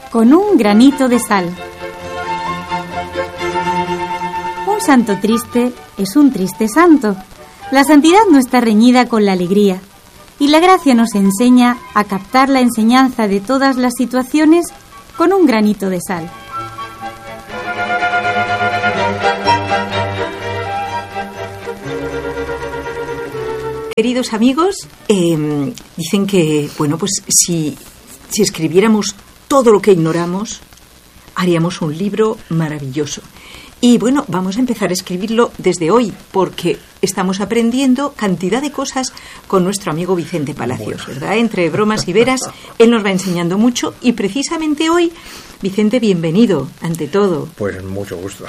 con un granito de sal. Un santo triste es un triste santo. La santidad no está reñida con la alegría, y la gracia nos enseña a captar la enseñanza de todas las situaciones con un granito de sal. Queridos amigos, dicen que, bueno, pues si escribiéramos todo lo que ignoramos, haríamos un libro maravilloso. Y bueno, vamos a empezar a escribirlo desde hoy, porque estamos aprendiendo cantidad de cosas con nuestro amigo Vicente Palacios, ¿verdad? Entre bromas y veras, él nos va enseñando mucho y precisamente hoy, Vicente, bienvenido, ante todo. Pues mucho gusto.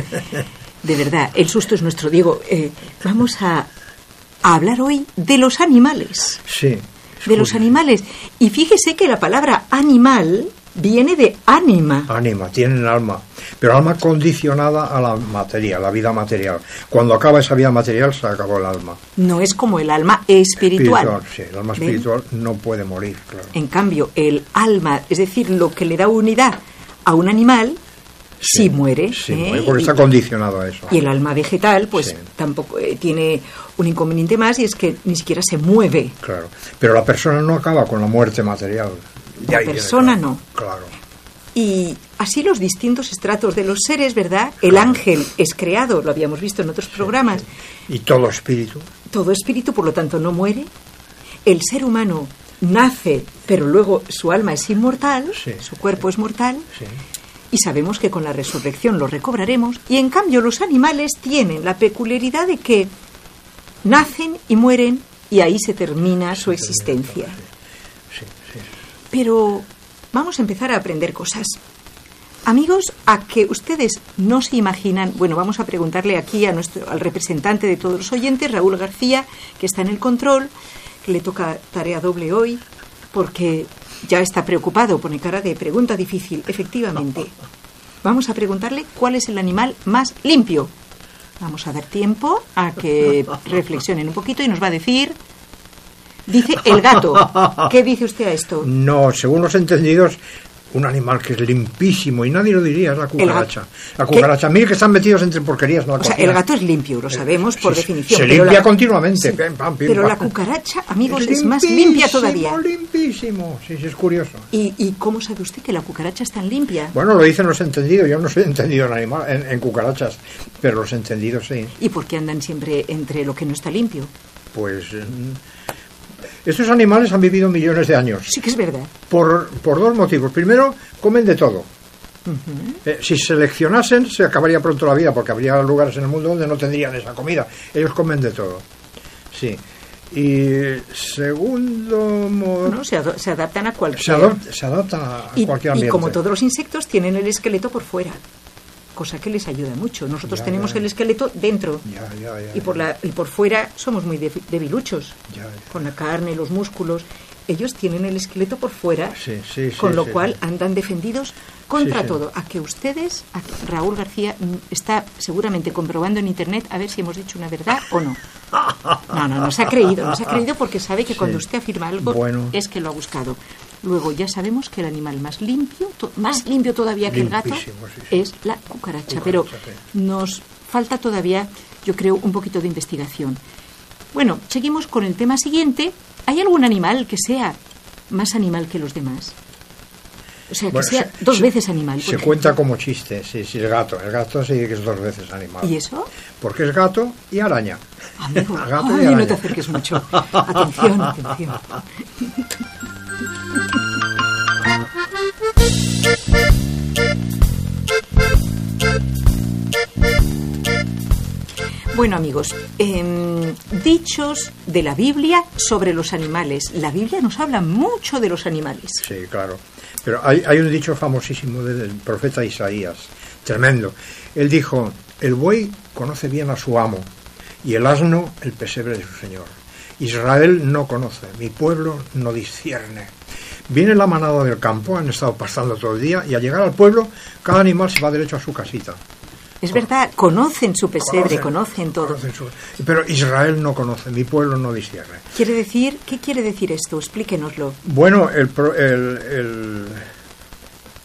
De verdad, el susto es nuestro. Diego, vamos a hablar hoy de los animales. Sí. De los animales. Y fíjese que la palabra animal viene de ánima. Ánima, tienen alma. Pero alma condicionada a la materia, la vida material. Cuando acaba esa vida material, se acabó el alma. No es como el alma espiritual. Sí, el alma espiritual no puede morir, claro. En cambio, el alma, es decir, lo que le da unidad a un animal, sí muere. Sí, muere porque está condicionado a eso. Y el alma vegetal, pues tampoco tiene un inconveniente más, y es que ni siquiera se mueve. Claro, pero la persona no acaba con la muerte material. La persona no. Claro. Y así los distintos estratos de los seres, ¿verdad? El ángel es creado, lo habíamos visto en otros programas. Sí. Y todo espíritu. Todo espíritu, por lo tanto, no muere. El ser humano nace, pero luego su alma es inmortal, su cuerpo es mortal. Sí. Y sabemos que con la resurrección lo recobraremos. Y en cambio los animales tienen la peculiaridad de que nacen y mueren y ahí se termina su existencia. Sí. Pero vamos a empezar a aprender cosas. Amigos, a que ustedes no se imaginan, bueno, vamos a preguntarle aquí al representante de todos los oyentes, Raúl García, que está en el control, que le toca tarea doble hoy, porque ya está preocupado, pone cara de pregunta difícil, efectivamente. Vamos a preguntarle cuál es el animal más limpio. Vamos a dar tiempo a que reflexionen un poquito y nos va a decir... Dice el gato. ¿Qué dice usted a esto? No, según los entendidos, un animal que es limpísimo y nadie lo diría es la cucaracha. La cucaracha. Mire que están metidos entre porquerías. No, o sea, el gato es limpio, lo sabemos por definición. Se limpia continuamente. Sí, pero la cucaracha, amigos, es más limpia todavía. Limpísimo. Sí, es curioso. ¿Y cómo sabe usted que la cucaracha es tan limpia? Bueno, lo dicen los entendidos. Yo no soy entendido en cucarachas, pero los entendidos sí. ¿Y por qué andan siempre entre lo que no está limpio? Pues... estos animales han vivido millones de años. Sí que es verdad. Por dos motivos. Primero, comen de todo. Si seleccionasen, se acabaría pronto la vida, porque habría lugares en el mundo donde no tendrían esa comida. Ellos comen de todo. Sí. Y segundo... No, se adaptan a cualquier... Se adaptan a cualquier ambiente. Y como todos los insectos, tienen el esqueleto por fuera. Cosa que les ayuda mucho. Nosotros tenemos el esqueleto dentro y por fuera somos muy debiluchos con la carne, los músculos. Ellos tienen el esqueleto por fuera, con lo cual andan defendidos contra todo. A que ustedes, Raúl García está seguramente comprobando en internet a ver si hemos dicho una verdad o no. No se ha creído porque sabe que cuando usted afirma algo es que lo ha buscado. Luego ya sabemos que el animal más limpio todavía que el gato, es la cucaracha. Pero nos falta todavía, yo creo, un poquito de investigación. Bueno, seguimos con el tema siguiente. ¿Hay algún animal que sea más animal que los demás? O sea, que sea dos veces animal. Se cuenta como chiste, sí, el gato. El gato sí que es dos veces animal. ¿Y eso? Porque es gato y araña. Amigo, no te acerques mucho. Atención. Bueno, amigos, dichos de la Biblia sobre los animales. La Biblia nos habla mucho de los animales. Sí, claro. Pero hay un dicho famosísimo del profeta Isaías, tremendo. Él dijo, el buey conoce bien a su amo y el asno el pesebre de su señor. Israel no conoce, mi pueblo no discierne. Viene la manada del campo, han estado pastando todo el día y al llegar al pueblo, cada animal se va derecho a su casita. Es verdad, conocen su pesebre, conocen todo. Pero Israel no conoce, mi pueblo no discierne. ¿Qué quiere decir esto? Explíquenoslo. Bueno,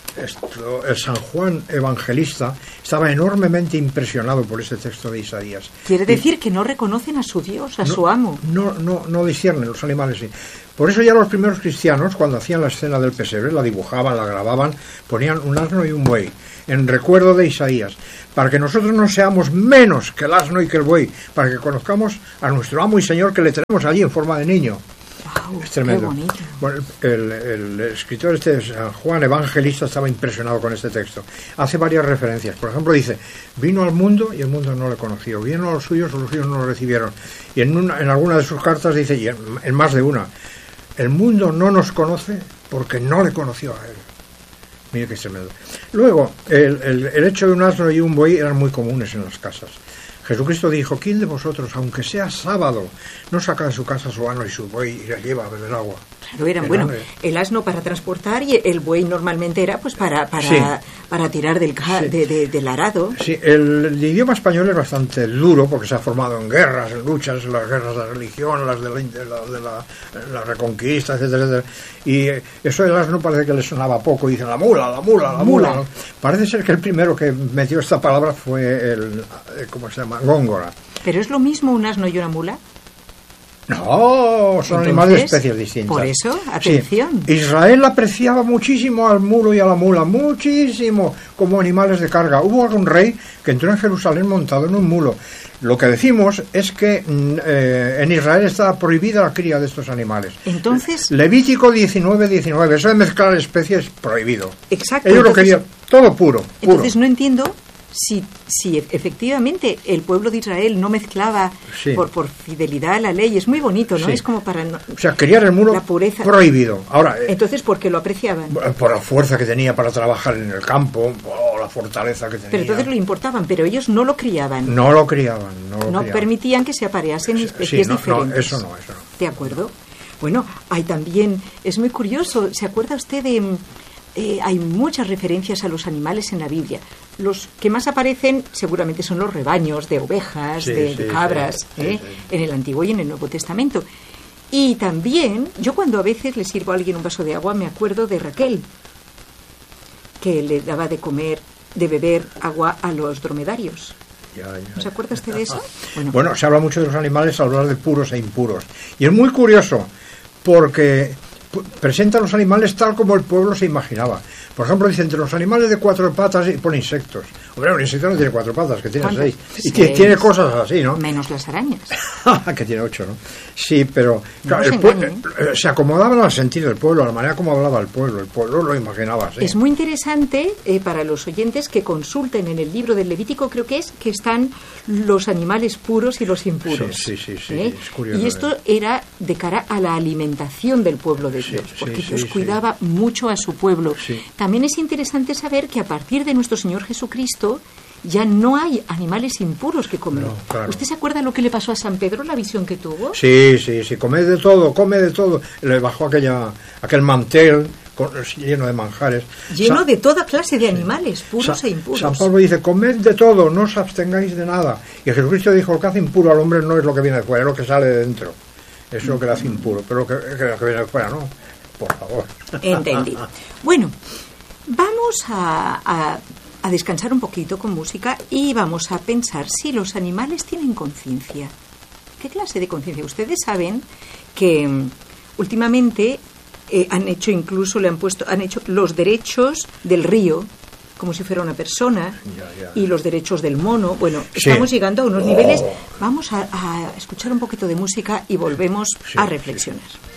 el San Juan Evangelista estaba enormemente impresionado por este texto de Isaías. Quiere decir que no reconocen a su Dios, a su amo. No disciernen los animales, sí. Por eso ya los primeros cristianos, cuando hacían la escena del pesebre, la dibujaban, la grababan, ponían un asno y un buey, en recuerdo de Isaías, para que nosotros no seamos menos que el asno y que el buey, para que conozcamos a nuestro amo y Señor que le tenemos allí en forma de niño. Wow, es tremendo. Qué bonito. Bueno, el escritor San Juan Evangelista estaba impresionado con este texto. Hace varias referencias. Por ejemplo, dice: vino al mundo y el mundo no le conoció. Vino a los suyos no lo recibieron. Y en alguna de sus cartas dice, y en más de una: el mundo no nos conoce porque no le conoció a él. Mire qué tremendo. Luego, el hecho de un asno y un buey eran muy comunes en las casas. Jesucristo dijo: ¿quién de vosotros, aunque sea sábado, no saca de su casa su asno y su buey y la lleva a beber agua? Claro, el asno para transportar y el buey normalmente era pues para tirar del arado. Sí, el idioma español es bastante duro porque se ha formado en guerras, en luchas, las guerras de religión, las de la reconquista, etcétera, etcétera. Y eso del asno parece que le sonaba poco. Dicen la mula. ¿No? Parece ser que el primero que metió esta palabra fue ¿cómo se llama? Góngora. ¿Pero es lo mismo un asno y una mula? No, son animales de especies distintas. Por eso, atención. Sí. Israel apreciaba muchísimo al mulo y a la mula, muchísimo, como animales de carga. Hubo algún rey que entró en Jerusalén montado en un mulo. Lo que decimos es que en Israel está prohibida la cría de estos animales. Entonces, Levítico 19, eso de mezclar especies, prohibido. Exacto. Ellos lo querían todo puro. Entonces no entiendo si efectivamente el pueblo de Israel no mezclaba por fidelidad a la ley. Es muy bonito, ¿no? Sí. Es como para... o sea, criar el mulo, la pureza, prohibido. Ahora, entonces, ¿por qué lo apreciaban? Por la fuerza que tenía para trabajar en el campo, por la fortaleza que tenía. Pero entonces lo importaban, pero ellos no lo criaban. No lo criaban. No permitían que se apareasen especies diferentes. No, eso no. ¿De acuerdo? Bueno, hay también... Es muy curioso. ¿Se acuerda usted de...? Hay muchas referencias a los animales en la Biblia. Los que más aparecen seguramente son los rebaños de ovejas, de cabras, en el Antiguo y en el Nuevo Testamento. Y también, yo cuando a veces le sirvo a alguien un vaso de agua, me acuerdo de Raquel, que le daba de beber agua a los dromedarios. ¿No se acuerda usted de eso? Bueno, se habla mucho de los animales al hablar de puros e impuros. Y es muy curioso, porque presenta a los animales tal como el pueblo se imaginaba. Por ejemplo, dice: entre los animales de 4 patas, y pone insectos. Hombre, un insecto no tiene 4 patas, que tiene 6. Y tiene cosas así, ¿no? Menos las arañas. Que tiene 8, ¿no? Sí, pero claro, se acomodaban al sentir del pueblo, a la manera como hablaba el pueblo lo imaginaba así. Es muy interesante para los oyentes que consulten en el libro del Levítico, creo que están los animales puros y los impuros. Sí, es curioso. Y esto era de cara a la alimentación del pueblo de Dios, porque Dios cuidaba mucho a su pueblo. También es interesante saber que a partir de nuestro Señor Jesucristo ya no hay animales impuros que comer. No, claro. ¿Usted se acuerda lo que le pasó a San Pedro, la visión que tuvo? Sí, come de todo. Le bajó aquel mantel lleno de manjares. Lleno de toda clase de animales, puros e impuros. San Pablo dice: comed de todo, no os abstengáis de nada. Y Jesucristo dijo: lo que hace impuro al hombre no es lo que viene de fuera, es lo que sale de dentro. Eso es lo que le hace impuro, pero lo que viene de fuera no. Por favor. Entendido. Bueno, vamos a descansar un poquito con música y vamos a pensar si los animales tienen conciencia. ¿Qué clase de conciencia? Ustedes saben que últimamente han hecho los derechos del río como si fuera una persona y los derechos del mono. Bueno, estamos llegando a unos niveles. Vamos a escuchar un poquito de música y volvemos a reflexionar.